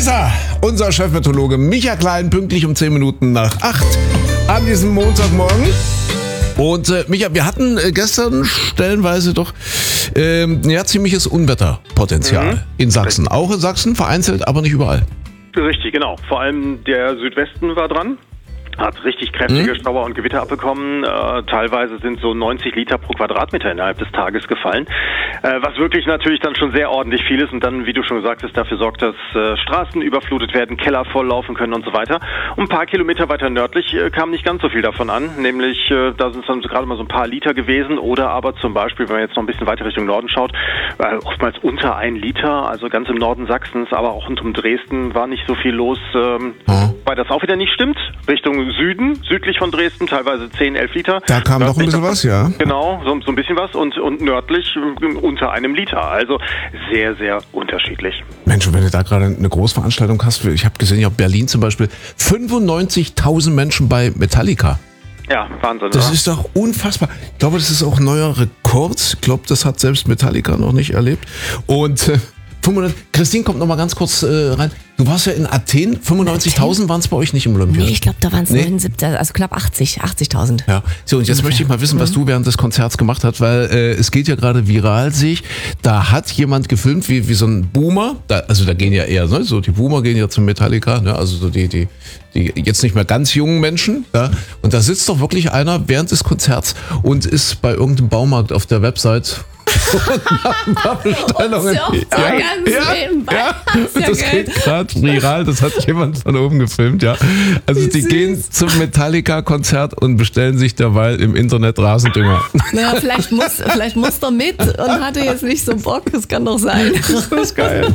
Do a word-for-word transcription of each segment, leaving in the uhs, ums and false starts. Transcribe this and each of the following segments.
Besser! Unser Chefmeteorologe Micha Klein, pünktlich um zehn Minuten nach acht an diesem Montagmorgen. Und äh, Micha, wir hatten äh, gestern stellenweise doch ähm, ja, ziemliches Unwetterpotenzial mhm. in Sachsen. Auch in Sachsen, vereinzelt, aber nicht überall. Richtig, genau. Vor allem der Südwesten war dran. Hat richtig kräftige mhm. Schauer und Gewitter abbekommen. Äh, teilweise sind so neunzig Liter pro Quadratmeter innerhalb des Tages gefallen. Äh, was wirklich natürlich dann schon sehr ordentlich viel ist und dann, wie du schon sagtest, dafür sorgt, dass äh, Straßen überflutet werden, Keller volllaufen können und so weiter. Und ein paar Kilometer weiter nördlich äh, kam nicht ganz so viel davon an. Nämlich, äh, da sind es dann gerade mal so ein paar Liter gewesen. Oder aber zum Beispiel, wenn man jetzt noch ein bisschen weiter Richtung Norden schaut, äh, oftmals unter ein Liter. Also ganz im Norden Sachsens, aber auch rund um Dresden war nicht so viel los. Ähm, mhm. Weil das auch wieder nicht stimmt. Richtung Süden, südlich von Dresden, teilweise zehn, elf Liter. Da kam noch ein bisschen was, ja. Genau, so, so ein bisschen was und, und nördlich unter einem Liter. Also sehr, sehr unterschiedlich. Mensch, und wenn du da gerade eine Großveranstaltung hast, ich habe gesehen, ja, Berlin zum Beispiel, fünfundneunzigtausend Menschen bei Metallica. Ja, Wahnsinn. Das oder? ist doch unfassbar. Ich glaube, das ist auch ein neuer Rekord. Ich glaube, das hat selbst Metallica noch nicht erlebt. Und äh, fünfhundert, Christine kommt noch mal ganz kurz äh, rein. Du warst ja in Athen, fünfundneunzigtausend waren es bei euch nicht im Olympia. Nee, ich glaube, da waren es nee? neunundsiebzig, also knapp achtzig, achtzigtausend. Ja, so und jetzt ungefähr. möchte ich mal wissen, was du während des Konzerts gemacht hast, weil äh, es geht ja gerade viral, sehe ich. Da hat jemand gefilmt, wie, wie so ein Boomer, da, also da gehen ja eher, ne, so die Boomer gehen ja zum Metallica, ne, also so die, die, die jetzt nicht mehr ganz jungen Menschen, ja, und da sitzt doch wirklich einer während des Konzerts und ist bei irgendeinem Baumarkt auf der Website ein paar Bestellungen. Ja, ja, ja, ja. Und das geht gerade viral, das hat jemand von oben gefilmt, ja. Also Wie die süß. gehen zum Metallica-Konzert und bestellen sich derweil im Internet Rasendünger. Naja, vielleicht muss, vielleicht muss er mit und hatte jetzt nicht so Bock, das kann doch sein. Das ist geil.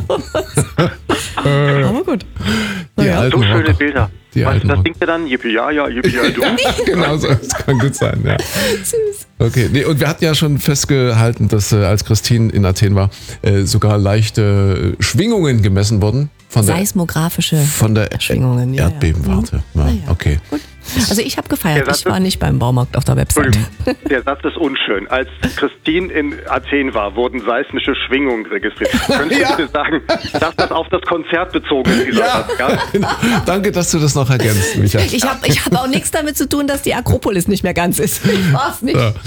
Aber gut. Die Ja. alten So schöne Rocker. Bilder. Die Weißt alten du, das Rocker. singt er dann? Yippie, ja, ja, yippie, ja, du. Genau so, das kann gut sein, ja. Süß. Okay, nee, und wir hatten ja schon festgehalten, dass äh, als Christine in Athen war, äh, sogar leichte äh, Schwingungen gemessen wurden von der, Seismografische von der Schwingungen. Ja, Erdbebenwarte. Ja. Ja. Ja, okay. Gut. Also ich habe gefeiert, Der Satz ich war nicht beim Baumarkt auf der Website. Entschuldigung, der Satz ist unschön. Als Christine in Athen war, wurden seismische Schwingungen registriert. Könntest Ja. du bitte sagen, dass das auf das Konzert bezogen ist, dieser Ja, Satz? Ja? genau. Danke, dass du das noch ergänzt, Micha. Ich habe ich hab auch nichts damit zu tun, dass die Akropolis nicht mehr ganz ist. Ich war's nicht. Ja.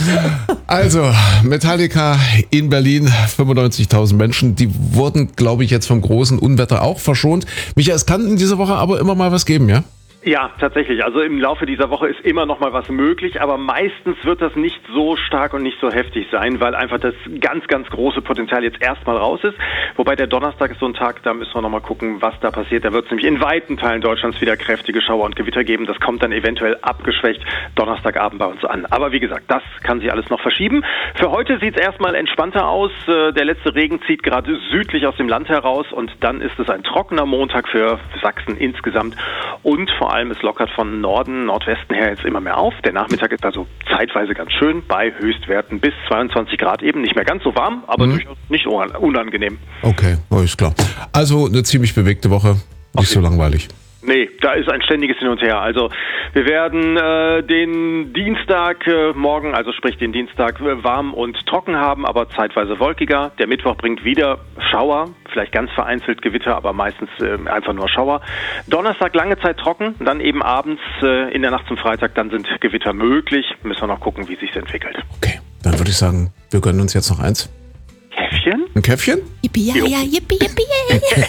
Also, Metallica in Berlin, fünfundneunzigtausend Menschen, die wurden, glaube ich, jetzt vom großen Unwetter auch verschont. Micha, es kann in dieser Woche aber immer mal was geben, ja? Ja, tatsächlich. Also im Laufe dieser Woche ist immer noch mal was möglich, aber meistens wird das nicht so stark und nicht so heftig sein, weil einfach das ganz, ganz große Potenzial jetzt erstmal raus ist. Wobei der Donnerstag ist so ein Tag, da müssen wir noch mal gucken, was da passiert. Da wird es nämlich in weiten Teilen Deutschlands wieder kräftige Schauer und Gewitter geben. Das kommt dann eventuell abgeschwächt Donnerstagabend bei uns an. Aber wie gesagt, das kann sich alles noch verschieben. Für heute sieht es erstmal entspannter aus. Der letzte Regen zieht gerade südlich aus dem Land heraus und dann ist es ein trockener Montag für Sachsen insgesamt und vor Vor allem, es lockert von Norden, Nordwesten her jetzt immer mehr auf. Der Nachmittag ist also zeitweise ganz schön bei Höchstwerten bis zweiundzwanzig Grad eben. Nicht mehr ganz so warm, aber mhm. durchaus nicht unangenehm. Okay, oh, ist klar. Also eine ziemlich bewegte Woche, nicht so langweilig. Nee, da ist ein ständiges Hin und Her. Also wir werden äh, den Dienstag äh, morgen, also sprich den Dienstag äh, warm und trocken haben, aber zeitweise wolkiger. Der Mittwoch bringt wieder Schauer, vielleicht ganz vereinzelt Gewitter, aber meistens äh, einfach nur Schauer. Donnerstag lange Zeit trocken, dann eben abends äh, in der Nacht zum Freitag, dann sind Gewitter möglich. Müssen wir noch gucken, wie sich's entwickelt. Okay, dann würde ich sagen, wir gönnen uns jetzt noch eins. Käffchen? Ein Käffchen? Yippie, ja, ja, yippie, yippie, ja, ja.